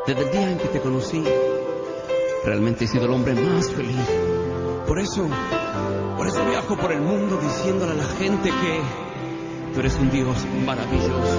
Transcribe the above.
Desde el día en que te conocí, realmente he sido el hombre más feliz. Por eso viajo por el mundo diciéndole a la gente que tú eres un Dios maravilloso.